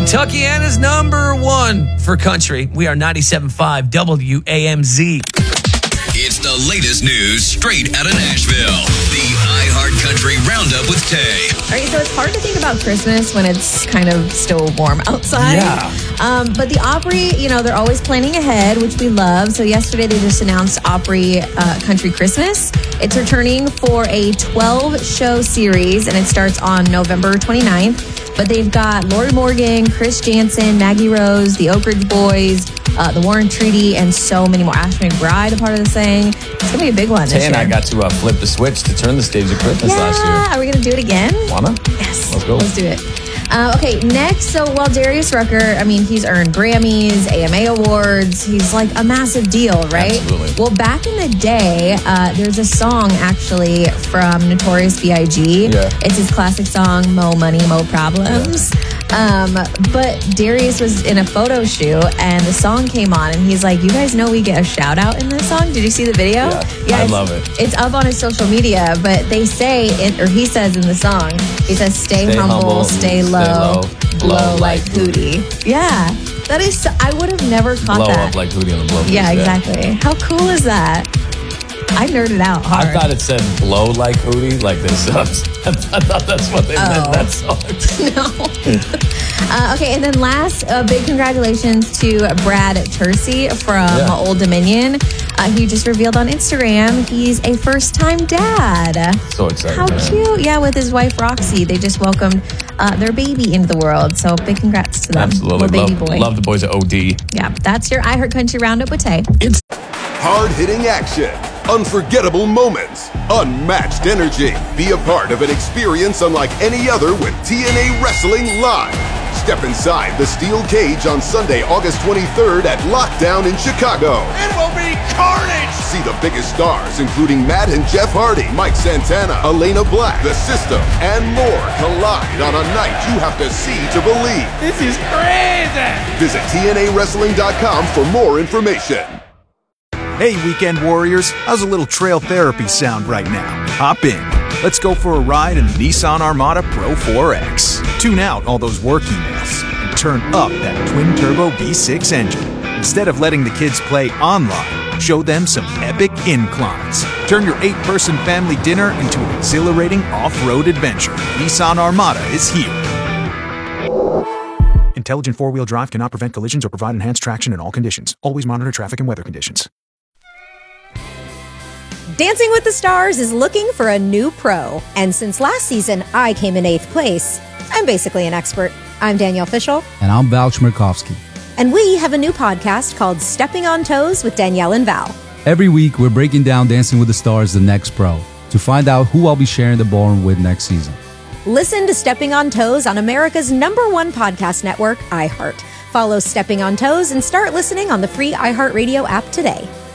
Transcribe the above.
Kentuckiana's #1 for country. We are 97.5 WAMZ. It's the latest news straight out of Nashville. The iHeart Country Roundup with Tay. All right, so it's hard to think about Christmas when it's kind of still warm outside. Yeah. But the Opry, they're always planning ahead, which we love. So yesterday they just announced Opry Country Christmas. It's returning for a 12-show series, and it starts on November 29th. But they've got Lori Morgan, Chris Jansen, Maggie Rose, the Oak Ridge Boys, the Warren Treaty, and so many more. Ash McBride, a part of the thing. It's going to be a big one this year. Tay and I got to flip the switch to turn the stage of Christmas last year. Are we going to do it again? Wanna? Yes. Let's go. Let's do it. Okay, next, so while Darius Rucker, he's earned Grammys, AMA Awards, he's like a massive deal, right? Absolutely. Well, back in the day, there's a song actually from Notorious B.I.G. Yeah. It's his classic song, Mo Money, Mo Problems. But Darius was in a photo shoot and the song came on and he's like, you guys know we get a shout out in this song? Did you see the video? Yeah, I love it. It's up on his social media, but they say, or he says in the song, he says, stay humble, stay low, blow like Hootie. Yeah, that is, I would have never caught blow that. Up like Hootie on the blow. Yeah, exactly. How cool is that? I nerded out hard. I thought it said blow like Hootie, like this. I thought that's what they meant that song. No. Okay, and then last, big congratulations to Brad Tersey from Old Dominion. He just revealed on Instagram he's a first-time dad. So excited. How cute. Yeah, with his wife Roxy. They just welcomed their baby into the world. So big congrats to them. Absolutely. Little baby boy. Love the boys at OD. Yeah, that's your iHeart Country Roundup with Tay. Hard-hitting action, unforgettable moments, unmatched energy. Be a part of an experience unlike any other with TNA Wrestling Live. Step inside the steel cage on Sunday, August 23rd at Lockdown in Chicago. It will be carnage! See the biggest stars, including Matt and Jeff Hardy, Mike Santana, Elena Black, The System, and more collide on a night you have to see to believe. This is crazy! Visit TNAWrestling.com for more information. Hey, Weekend Warriors, how's a little trail therapy sound right now? Hop in. Let's go for a ride in the Nissan Armada Pro 4X. Tune out all those work emails and turn up that twin-turbo V6 engine. Instead of letting the kids play online, show them some epic inclines. Turn your 8-person family dinner into an exhilarating off-road adventure. Nissan Armada is here. Intelligent four-wheel drive cannot prevent collisions or provide enhanced traction in all conditions. Always monitor traffic and weather conditions. Dancing with the Stars is looking for a new pro. And since last season, I came in 8th place. I'm basically an expert. I'm Danielle Fishel. And I'm Val Chmerkovsky. And we have a new podcast called Stepping on Toes with Danielle and Val. Every week, we're breaking down Dancing with the Stars, the next pro, to find out who I'll be sharing the ballroom with next season. Listen to Stepping on Toes on America's #1 podcast network, iHeart. Follow Stepping on Toes and start listening on the free iHeartRadio app today.